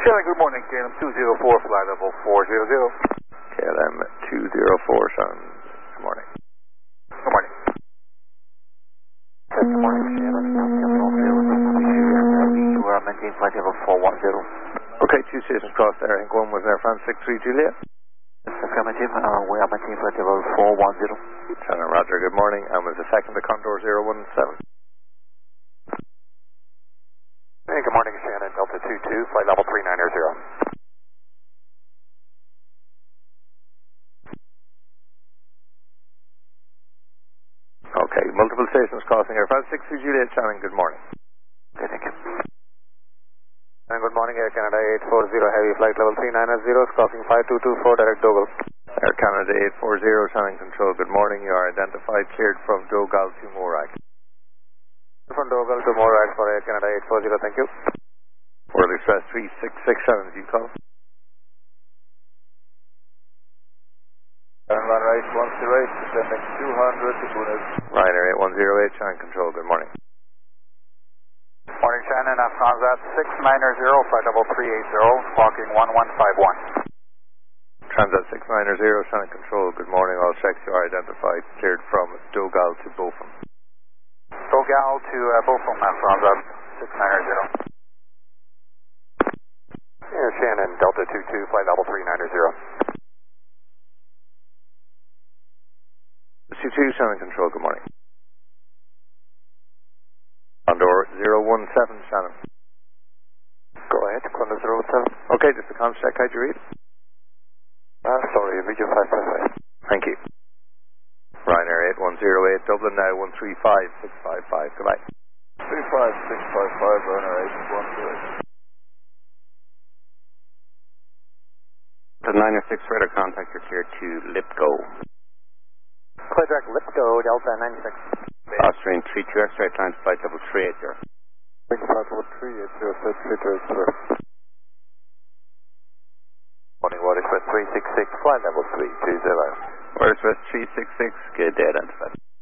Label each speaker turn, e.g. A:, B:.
A: Shannon, good morning. KLM 204, flight level 400.
B: KLM 204, Shannon. Good morning.
A: Good morning.
C: Good morning, Shannon. We're on maintain flight level 410.
B: Okay, 2 stations crossed there. I think one was Air France 63 Juliet.
C: Affirmative. We're on maintain flight level 410.
B: Shannon, Roger, good morning. And was the second to Condor 017.
A: Hey, good morning, Shannon. Delta 22, flight level 390.
B: Okay, multiple stations crossing Air France 63 Juliet. Shannon, good morning.
C: Okay, thank you.
A: And good morning, Air Canada 840, heavy flight level 390, crossing 5224, direct Dogal.
B: Air Canada 840, Shannon Control, good morning. You are identified, cleared from Dogal to Morag.
A: From Dogal to Morag for Air Canada 840, thank you.
B: World Express 366, Shannon, did you call?
A: And run right 108, descending 200 to Tunis.
B: Ryanair 8108, Shannon Control, good morning.
A: Morning, Shannon. Transat 690, flight level 380, clocking 1151.
B: Transat 690, Shannon Control, good morning. All checks you are identified, cleared from Dogal to Beaufort.
A: Dogal to Beaufort, Transat 690. Air Shannon, Delta 22, flight level 390.
B: 22, Shannon Control, good morning. Condor 017, Shannon.
A: Go ahead, Condor 017.
B: Okay, just a comms check, how'd you read?
A: Sorry, video 555.
B: Thank you. Ryanair 8108, Dublin now 135655, goodbye.
A: 35655, Ryanair 8108.
D: The 906 radar contact, you're cleared to Lipgo.
C: Clear direct Lipgo, Delta 96.
D: Austrian 32 X-ray, climb to flight level 380.
A: Flight level 380, set 380. Morning, World Express 366, flight level 320.
B: World Express 366, good day identified.